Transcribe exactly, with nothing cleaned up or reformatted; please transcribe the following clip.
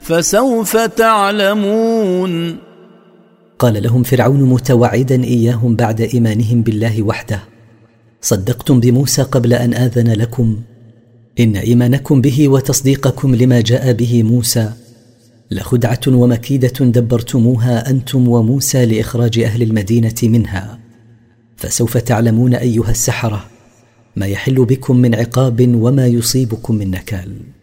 فسوف تعلمون. قال لهم فرعون متوعدا إياهم بعد إيمانهم بالله وحده: صدقتم بموسى قبل أن آذن لكم، إن إيمانكم به وتصديقكم لما جاء به موسى لخدعة ومكيدة دبرتموها أنتم وموسى لإخراج أهل المدينة منها، فسوف تعلمون أيها السحرة ما يحل بكم من عقاب وما يصيبكم من نكال.